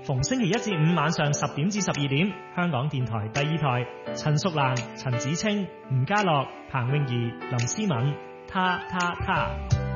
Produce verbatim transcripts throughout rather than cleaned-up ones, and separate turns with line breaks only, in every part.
逢星期一至五晚上十點至十二點，香港電台第二台，陳淑蘭、陳子清、吳家樂、彭詠儀、林思敏，他他他。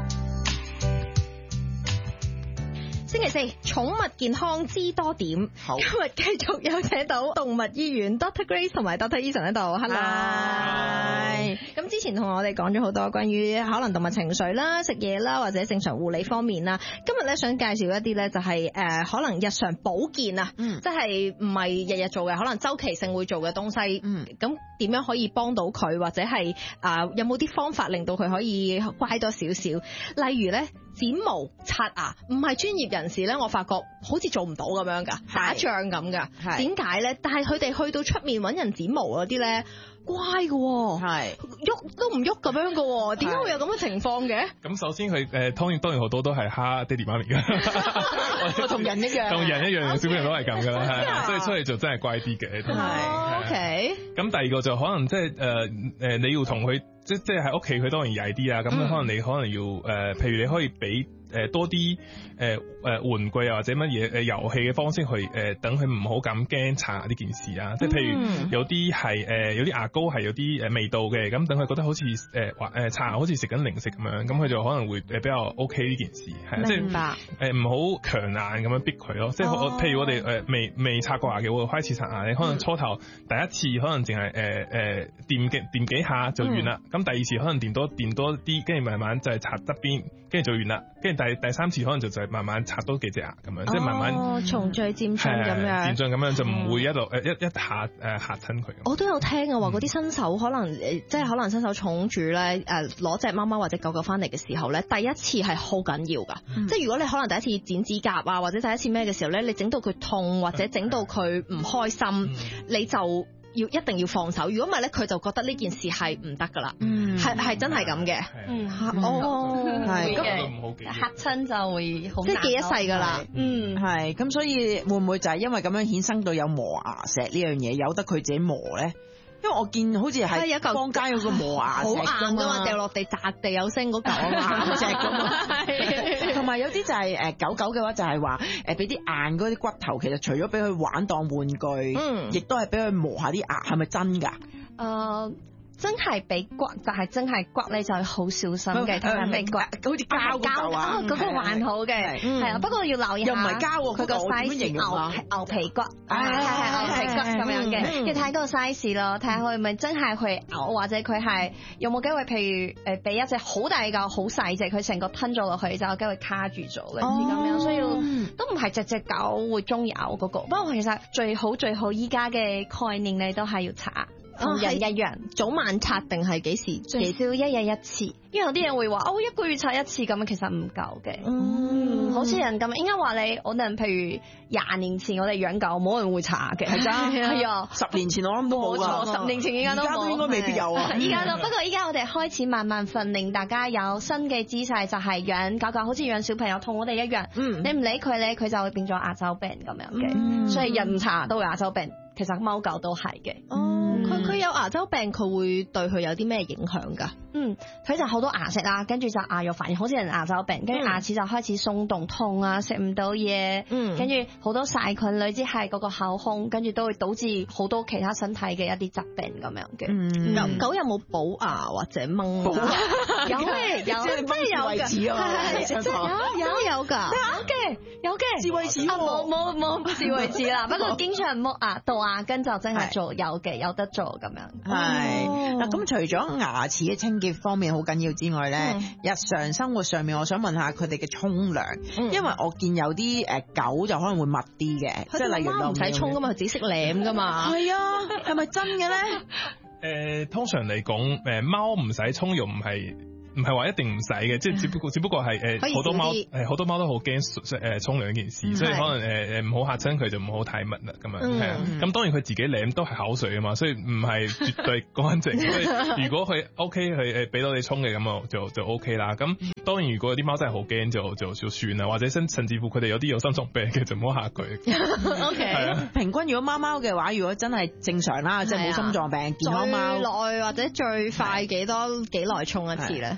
星期四，寵物健康知多點。好，今日繼續有請到動物醫院 Doctor Grace 同埋 Doctor Eason 喺度。Hello。咁之前同我哋講咗好多關於可能動物情緒啦、食嘢啦或者正常護理方面啦。今日咧想介紹一啲咧就係、是、誒、呃、可能日常保健啊，嗯、即係唔係日日做嘅，可能周期性會做嘅東西。嗯，咁點樣可以幫到佢，或者係啊、呃、有冇啲方法令到佢可以乖多少少？例如咧。剪毛、刷牙，唔係專業人士咧，我發覺好似做唔到咁樣噶，打仗咁噶。點解咧？但係佢哋去到出面揾人剪毛嗰啲咧，乖嘅，係喐都唔喐咁樣嘅，點解會有咁嘅情況嘅？
咁首先佢誒，當然當然好多都係蝦爹哋媽咪嘅，
同人一樣，
同人一樣，小朋友都係咁噶啦，係，所以出嚟就真係乖啲嘅。
係 ，OK。
咁第二個就可能即係誒誒，你要同佢。即即係喺屋企佢當然曳啲啊，咁、嗯、可能你可能要誒、呃，譬如你可以俾誒、呃、多啲誒誒玩具啊或者乜嘢誒遊戲嘅方式去誒等佢唔好咁驚刷牙呢件事啊，即係譬如有啲係誒有啲牙膏係有啲誒味道嘅，咁等佢覺得好似誒話誒刷牙好似食緊零食咁樣，咁佢就可能會誒比較 OK 呢件事，係即係誒唔好強硬咁樣逼佢咯，即係我、哦、譬如我哋誒未未刷過牙嘅，會開始刷牙，你可能初頭第一次可能淨係誒誒掂幾掂幾下就完啦。咁、嗯、第二次可能掂多掂多啲，跟住慢慢就係刷側邊，跟住就完啦。跟住第第三次可能就就係慢慢刷多幾隻牙咁樣，哦、即係慢慢
循序漸進咁樣，
漸進咁樣就唔會一路誒一一下誒嚇親佢。
我都有聽嘅話，嗰啲新手可能誒，即係可能新手寵主咧誒，攞隻貓貓或者狗狗翻嚟嘅時候咧，第一次係好緊要噶。嗯、即係如果你可能第一次剪指甲啊，或者第一次咩嘅時候咧，你整到佢痛或者整到佢唔開心，嗯、你就。要一定要放手，如果唔係咧，佢就覺得呢件事係唔得噶啦，係係真係咁嘅，嗯，哦，係咁嚇親就會好，即係記一世噶啦，嗯，
係咁，所以會唔會就係因為咁樣衍生到有磨牙石呢樣嘢，由得佢自己磨咧？因為我見好似係有嚿坊間有個磨牙石好
硬噶嘛，掉落地砸地有聲嗰嚿牙石噶嘛，
同埋有啲就係誒狗狗嘅話就係話誒俾啲硬嗰啲骨頭，其實除咗俾佢玩當玩具，嗯，亦都係俾佢磨下啲牙，係咪真㗎？誒、
呃。真係俾骨就係、是、真係骨咧，就係好小心嘅，同埋俾骨好似膠膠啊，嗰、那個還好嘅，係啊、嗯，不過要留意下，
又唔係膠，佢個 size
牛牛皮骨，係係係牛皮骨咁樣嘅，要睇嗰個 size 咯，睇下佢係咪真係去咬，或者佢係有冇機會，譬如誒俾一隻好大嚿好細隻，佢成個吞咗落去就有機會卡住咗嘅，咁樣，所以要都唔係隻隻狗會中意咬嗰、那個，不過其實最好最好依家嘅概念你都係要查。同人一樣，早晚刷定係幾時？至少一日一次。因為有啲人會話哦，一個月刷一次咁，其實唔夠嘅。嗯，好似人咁，應該話你，我哋譬如廿年前我哋養狗，冇人會刷嘅，係真係啊。
十年前我諗都冇啦。
十年前依家都冇，
應該未必有啊。
依家都，不過依家我哋開始慢慢訓練大家有新嘅姿勢，就係養狗狗，好似養小朋友，同我哋一樣。嗯，你唔理佢咧，佢就會變咗牙周病咁樣嘅。嗯，所以人刷都會牙周病。其實貓狗都係嘅。哦，佢佢有牙周病，佢會對佢有啲咩影響㗎？嗯，佢就好多牙石啦，跟住就牙肉反應，好似人牙周病，跟住牙齒就開始鬆動痛啊，食唔到嘢，嗯，跟住好多細菌，類似係嗰個口腔，跟住都會導致好多其他身體嘅一啲疾病咁樣嘅。嗯，狗有冇補牙或者掹？補牙有嘅，有真係有㗎，係有有有㗎，有嘅有嘅，智慧齒冇冇冇智慧齒啦，不過經常剝牙到牙根就真係做有嘅，有得做咁樣。
係嗱，咁除咗牙齒嘅清潔方面好緊要之外咧，嗯、日常生活上面，我想問下佢哋嘅沖涼，嗯、因為我見有啲誒狗就可能會密啲嘅，即係例如
唔使沖噶嘛，佢自己識舐噶嘛。
係啊，係咪真嘅咧？誒、
呃，通常嚟講，誒貓唔使沖又唔係。唔係話一定唔使嘅，即係只不過只不過係誒好多貓誒好多貓都好驚誒沖涼呢件事，所以可能誒誒唔好嚇親佢就唔好太密啦咁樣係啊。咁當然佢自己舐都係口水啊嘛，所以唔係絕對乾淨。所以如果佢 OK 佢誒俾到你沖嘅咁啊就就 OK 啦。咁當然如果啲貓真係好驚就就就算啦，或者甚甚至乎佢哋有啲有心臟病嘅就唔好嚇佢。
OK
係啊。平均如果貓貓嘅話，如果真係正常啦，即係冇心臟病健康貓，
最耐或者最快幾多幾耐沖一次咧？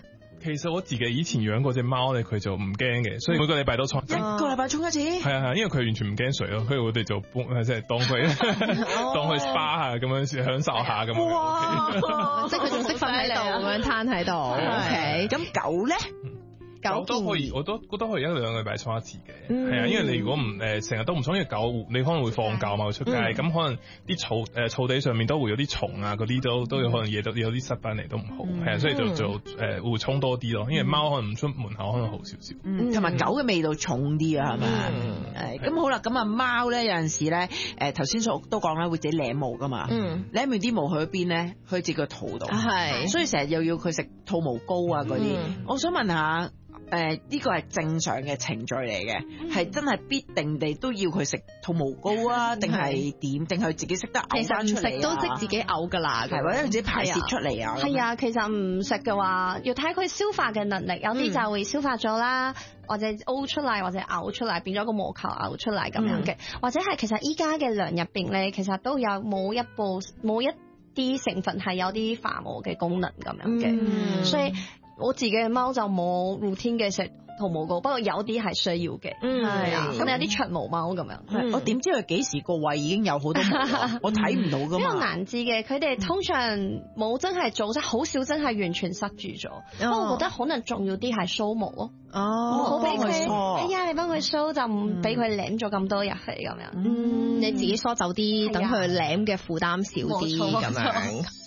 其實我自己以前養過隻貓咧，佢就唔驚嘅，所以每個禮拜都沖一
個禮拜沖一次。係
啊係，因為佢完全唔驚水咯，所以我哋就幫即係當佢當佢 S P A 下咁樣享受下咁樣。
哇！即係佢仲識瞓喺度咁樣攤喺度。OK，咁狗咧？
狗都可以，我都覺得可以一兩個禮拜沖一次嘅，係啊，因為你如果唔誒成日都唔沖，因為狗你可能會放狗嘛出街，咁可能啲草誒草地上面都會有啲蟲啊，嗰啲都都有可能嘢都有啲塞翻嚟都唔好，係啊，所以就就誒會沖多啲咯，因為貓可能唔出門口可能好少少，
同埋狗嘅味道重啲啊，係咪？誒咁好啦，咁啊貓咧有陣時咧誒頭先所都講啦，會自己舐毛噶嘛，舐完啲毛去邊咧？去自己個肚度，係，所以成日又要佢食兔毛膏啊嗰啲，我想問下。誒呢個係正常嘅程序嚟嘅，係、嗯、真係必定地都要佢食兔毛膏啊，定係點？定係自己識得嘔翻出嚟啊？其實唔食都識自己嘔㗎啦，係或者自己排泄出嚟啊？
係啊，其實唔食嘅話，要睇佢消化嘅能力，有啲就會消化咗啦，嗯、或者嘔出嚟，或者嘔出嚟變咗個毛球嘔出嚟咁樣嘅，嗯、或者係其實依家嘅糧入邊咧，其實都有冇一部冇一啲成分係有啲化毛嘅功能咁樣嘅，嗯、所以。我自己嘅貓就冇 routine 嘅食兔毛膏，不過有啲係需要嘅，係啊，咁有啲長毛貓咁樣。
嗯、我點知佢幾時個胃已經有好多毛？我睇唔到㗎嘛。
比較難知嘅，佢哋通常冇真係做，即係好少真係完全塞住咗。不過、哦、我覺得可能重要啲係梳毛咯。哦，幫佢梳。係啊，你幫佢梳就唔俾佢舐咗咁多入去咁樣。嗯，你自己梳走啲，等佢舐嘅負擔少啲咁樣。